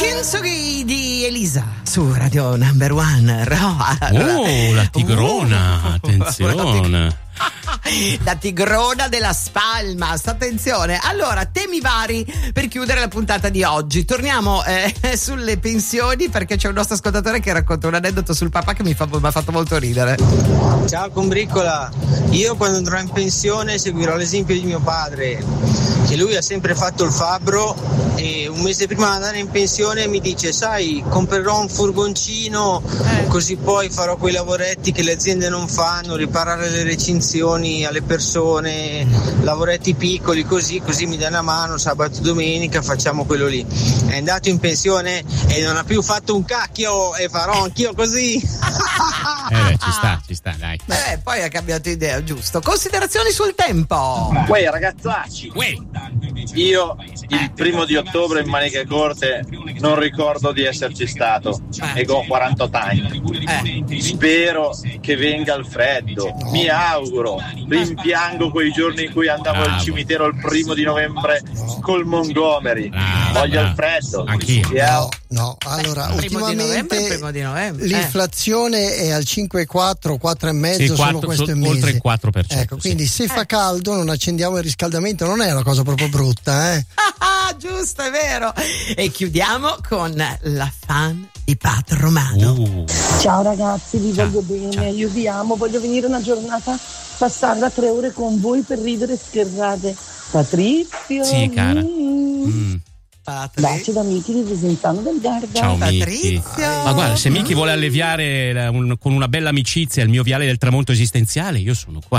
Kintsugi di Elisa su Radio Number One. La tigrona, attenzione. La tigrona della spalma, sta attenzione. Allora, temi vari per chiudere la puntata di oggi. Torniamo sulle pensioni, perché c'è un nostro ascoltatore che racconta un aneddoto sul papà che mi ha fatto molto ridere. Ciao Combricola, io quando andrò in pensione seguirò l'esempio di mio padre, che lui ha sempre fatto il fabbro e un mese prima di andare in pensione mi dice: sai, comprerò un furgoncino così poi farò quei lavoretti che le aziende non fanno, riparare le recinzioni alle persone, lavoretti piccoli, così mi dai una mano sabato e domenica, facciamo quello lì. È andato in pensione e non ha più fatto un cacchio e farò anch'io così. Ci sta, dai. Poi ha cambiato idea, giusto. Considerazioni sul tempo. Uè ragazzacci, io il 1 di ottobre in Maniche Corte non ricordo di esserci stato e ho 48 anni. Spero che venga il freddo, mi auguro, rimpiango quei giorni in cui andavo al cimitero il 1 di novembre col Montgomery. Voglio il freddo. Anch'io. No, allora ultimamente primo di novembre, l'inflazione è al 5,4, 4,5 solo questo è mese. Oltre il 4%. Ecco, quindi se fa caldo non accendiamo il riscaldamento, non è una cosa proprio brutta, Giusto, è vero. E chiudiamo con la fan di Pat Romano. Ciao ragazzi, vi voglio bene, ciao. Io vi amo, voglio venire una giornata, passarla 3 ore con voi per ridere e scherzate. Patrizio. Sì, cara. Baci da Miki di Desenzano del Garda. Ciao Patrizio. Ma guarda, se Miki vuole alleviare con una bella amicizia il mio viale del tramonto esistenziale, io sono qua.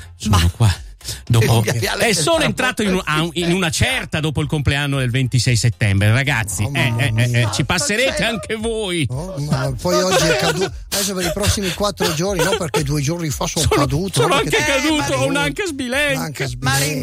È solo entrato in una certa dopo il compleanno del 26 settembre, ragazzi. Ci passerete anche voi. Ma poi oggi è caduto. Adesso per i prossimi 4 giorni, no, perché 2 giorni fa sono caduto. Sono anche caduto, ho un'anca sbilenca. Ma